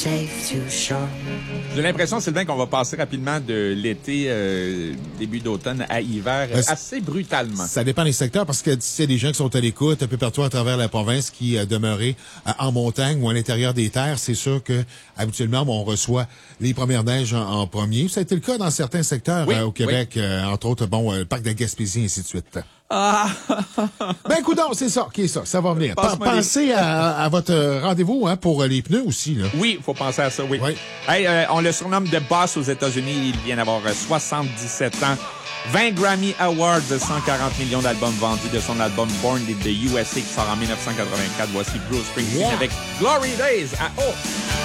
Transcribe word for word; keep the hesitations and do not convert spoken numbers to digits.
safe to shore. J'ai l'impression, Sylvain, qu'on va passer rapidement de l'été, euh, début d'automne à hiver, Ben, assez brutalement. Ça dépend des secteurs, parce que s'il y a des gens qui sont à l'écoute un peu partout à travers la province qui euh, demeuraient euh, en montagne ou à l'intérieur des terres, c'est sûr que habituellement, bon, on reçoit les premières neiges en, en premier. Ça a été le cas dans certains secteurs Oui, euh, au Québec, oui. euh, entre autres, bon, euh, le parc de la Gaspésie, ainsi de suite. Ah! Ben, coudonc, c'est ça, qui est ça, ça va venir. Pen- Passe-moi Pensez les- à, à votre rendez-vous hein, pour euh, les pneus aussi, là. Oui, faut penser à ça, oui. Oui. Hey, euh, on le surnomme The Boss aux États-Unis. Il vient d'avoir euh, soixante-dix-sept ans. vingt Grammy Awards, cent quarante millions d'albums vendus de son album Born in the U S A qui sort en dix-neuf cent quatre-vingt-quatre. Voici Bruce Springsteen Yeah. avec Glory Days à O.